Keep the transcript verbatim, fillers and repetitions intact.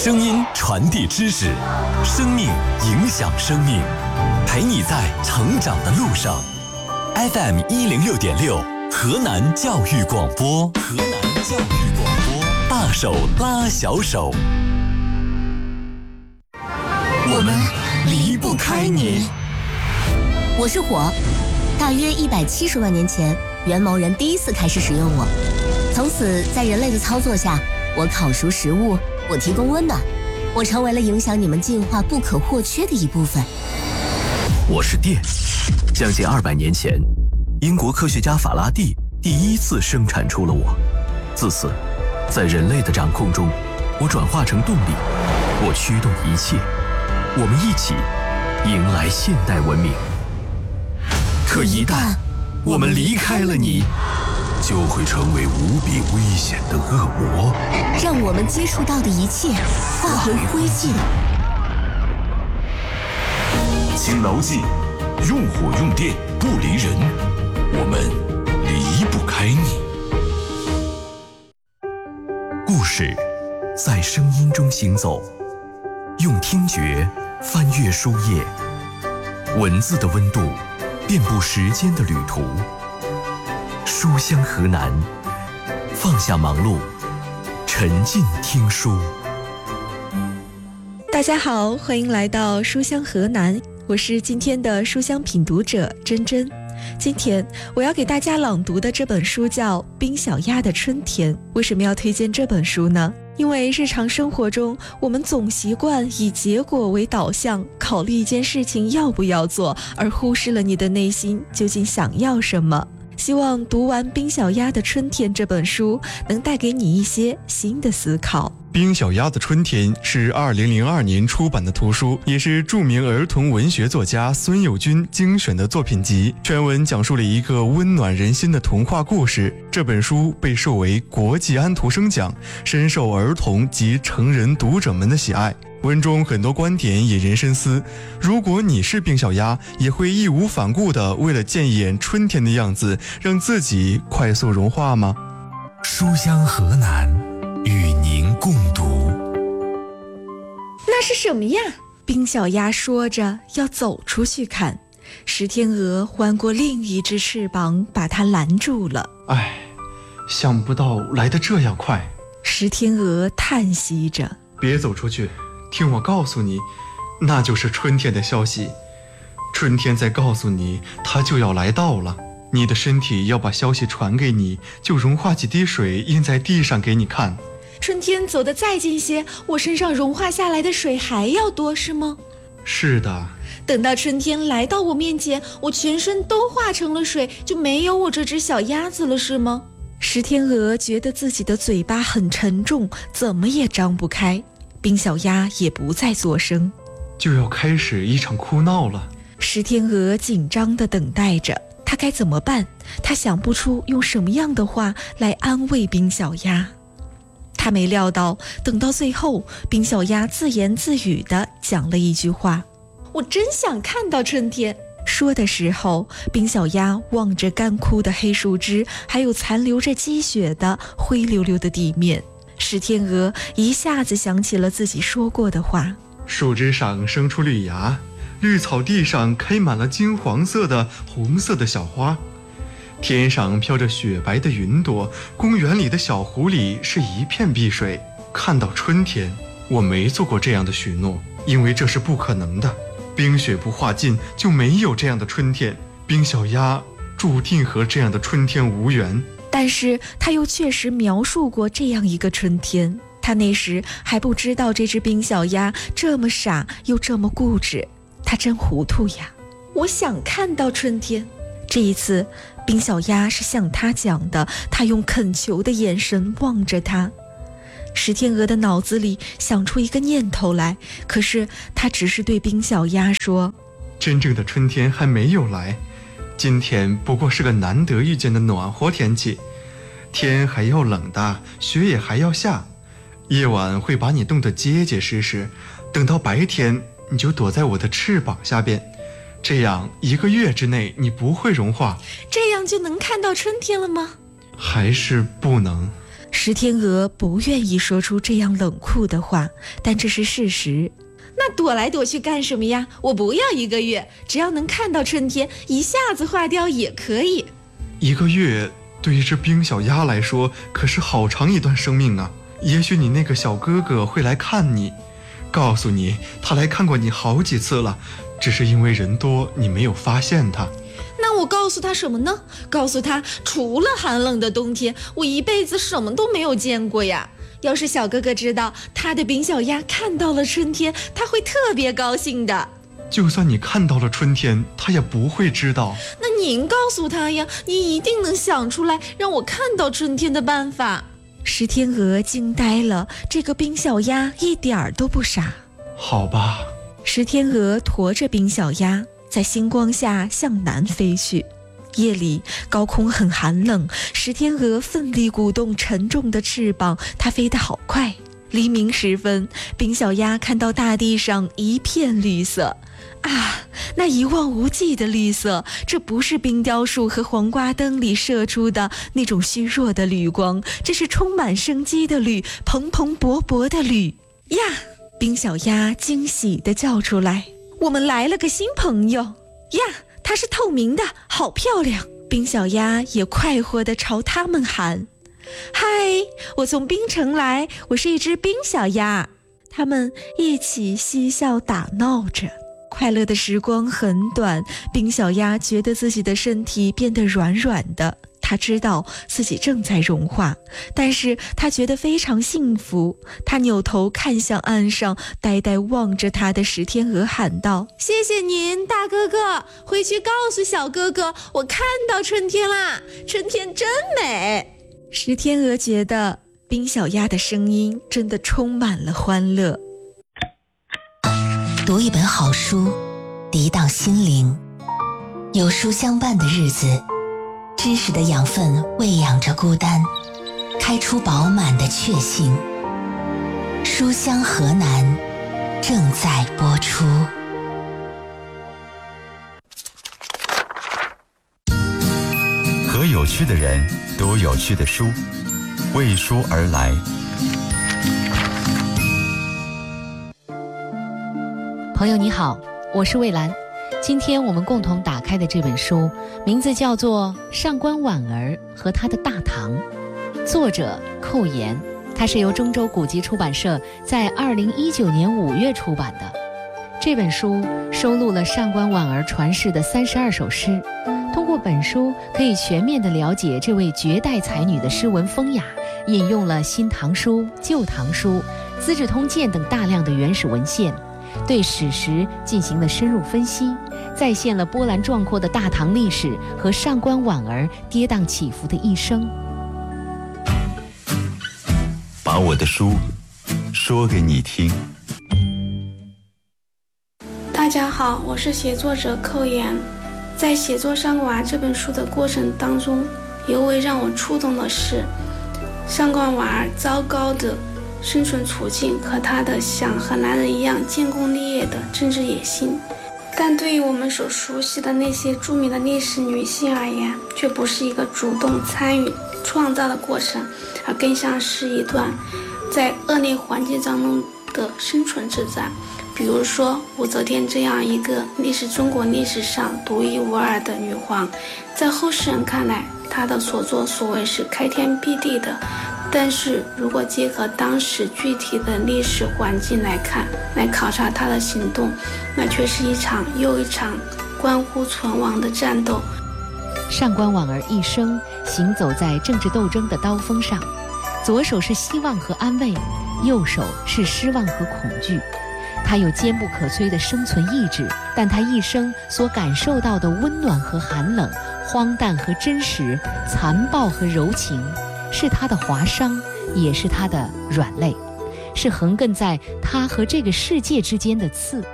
声音传递知识，生命影响生命，陪你在成长的路上。F M 一零六点六，河南教育广播，河南教育广播，大手拉小手，我们离不开你。 我是火，大约一百七十万年前，元谋人第一次开始使用我，从此在人类的操作下，我烤熟食物，我提供温暖，我成为了影响你们进化不可或缺的一部分。 我是电，将近二百年前，英国科学家法拉第第一次生产出了我。自此，在人类的掌控中，我转化成动力，我驱动一切，我们一起迎来现代文明。可一旦我们离开了你，就会成为无比危险的恶魔， 让我们接触到的一切化为灰烬。 请牢记，用火用电不离人，我们离不开你。 故事在声音中行走，用听觉翻阅书页，文字的温度遍布时间的旅途。书香河南，放下忙碌，沉浸听书。 大家好，欢迎来到书香河南，我是今天的书香品读者珍珍。今天我要给大家朗读的这本书叫《冰小鸭的春天》。为什么要推荐这本书呢？因为日常生活中，我们总习惯以结果为导向，考虑一件事情要不要做，而忽视了你的内心究竟想要什么。希望读完《冰小鸭的春天》这本书，能带给你一些新的思考。 《冰小鸭的春天》是二零零二年出版的图书，也是著名儿童文学作家孙友军精选的作品集。全文讲述了一个温暖人心的童话故事。这本书被授为国际安徒生奖，深受儿童及成人读者们的喜爱。文中很多观点引人深思，如果你是冰小鸭，也会义无反顾地为了见一眼春天的样子，让自己快速融化吗？ 书香河南，与您共读。 那是什么呀？冰小鸭说着要走出去看，石天鹅环过另一只翅膀，把它拦住了。 唉，想不到来得这样快。 石天鹅叹息着， 别走出去，听我告诉你，那就是春天的消息。春天在告诉你，它就要来到了。你的身体要把消息传给你，就融化几滴水印在地上给你看。 春天走得再近些，我身上融化下来的水还要多，是吗？ 是的。 等到春天来到我面前，我全身都化成了水，就没有我这只小鸭子了，是吗？石天鹅觉得自己的嘴巴很沉重，怎么也张不开。冰小鸭也不再作声。 就要开始一场哭闹了。 石天鹅紧张地等待着，他该怎么办？他想不出用什么样的话来安慰冰小鸭。他没料到，等到最后，冰小鸭自言自语地讲了一句话：我真想看到春天。说的时候，冰小鸭望着干枯的黑树枝，还有残留着积雪的灰溜溜的地面。石天鹅一下子想起了自己说过的话： 树枝上生出绿芽，绿草地上开满了金黄色的、红色的小花，天上飘着雪白的云朵，公园里的小湖里是一片碧水。看到春天，我没做过这样的许诺，因为这是不可能的。冰雪不化尽，就没有这样的春天。冰小鸭注定和这样的春天无缘。 但是他又确实描述过这样一个春天。他那时还不知道这只冰小鸭这么傻又这么固执，他真糊涂呀。我想看到春天。这一次冰小鸭是向他讲的，他用恳求的眼神望着他。石天鹅的脑子里想出一个念头来，可是他只是对冰小鸭说： 真正的春天还没有来，今天不过是个难得遇见的暖和天气，天还要冷的，雪也还要下，夜晚会把你冻得结结实实，等到白天你就躲在我的翅膀下边，这样一个月之内你不会融化。 这样就能看到春天了吗？ 还是不能。 石天鹅不愿意说出这样冷酷的话，但这是事实。那躲来躲去干什么呀？我不要一个月，只要能看到春天，一下子化掉也可以。 一个月对一只冰小鸭来说可是好长一段生命啊！也许你那个小哥哥会来看你，告诉你他来看过你好几次了，只是因为人多你没有发现他。 那我告诉他什么呢？告诉他除了寒冷的冬天，我一辈子什么都没有见过呀。要是小哥哥知道他的冰小鸭看到了春天，他会特别高兴的。 就算你看到了春天，他也不会知道。 那您告诉他呀，你一定能想出来让我看到春天的办法。石天鹅惊呆了，这个冰小鸭一点儿都不傻。 好吧。 石天鹅驮着冰小鸭在星光下向南飞去。夜里高空很寒冷，石天鹅奋力鼓动沉重的翅膀，它飞得好快。黎明时分，冰小鸭看到大地上一片绿色啊，那一望无际的绿色，这不是冰雕树和黄瓜灯里射出的那种虚弱的绿光，这是充满生机的绿，蓬蓬勃勃的绿呀！冰小鸭惊喜地叫出来，我们来了个新朋友呀，它是透明的，好漂亮。冰小鸭也快活地朝他们喊，嗨，我从冰城来，我是一只冰小鸭。他们一起嬉笑打闹着。快乐的时光很短，冰小鸭觉得自己的身体变得软软的，他知道自己正在融化，但是他觉得非常幸福。他扭头看向岸上，呆呆望着他的石天鹅喊道，谢谢您，大哥哥，回去告诉小哥哥，我看到春天啦，春天真美。石天鹅觉得冰小鸭的声音真的充满了欢乐。 读一本好书，涤荡心灵。有书相伴的日子，知识的养分喂养着孤单，开出饱满的确信。书香河南正在播出。 和有趣的人读有趣的书，为书而来。 朋友你好，我是蔚蓝。今天我们共同打开的这本书名字叫做《上官婉儿和她的大唐》，作者寇岩，它是由中州古籍出版社在二零一九年五月出版的。这本书收录了上官婉儿传世的三十二首诗，通过本书可以全面地了解这位绝代才女的诗文风雅，引用了《新唐书》《旧唐书》《资治通鉴》等大量的原始文献，对史实进行了深入分析，再现了波澜壮阔的大唐历史和上官婉儿跌宕起伏的一生。 把我的书说给你听。 大家好，我是写作者寇岩。在写作《上官婉儿》这本书的过程当中，尤为让我触动的是上官婉儿糟糕的生存处境和她的想和男人一样建功立业的政治野心，但对于我们所熟悉的那些著名的历史女性而言，却不是一个主动参与创造的过程，而更像是一段在恶劣环境当中的生存之战。比如说武则天这样一个历史中国历史上独一无二的女皇，在后世人看来，她的所作所为是开天辟地的，但是如果结合当时具体的历史环境来看，来考察她的行动，那却是一场又一场关乎存亡的战斗。 上官婉儿一生行走在政治斗争的刀锋上，左手是希望和安慰，右手是失望和恐惧。他有坚不可摧的生存意志，但他一生所感受到的温暖和寒冷，荒诞和真实，残暴和柔情，是他的华商，也是他的软肋，是横亘在他和这个世界之间的刺。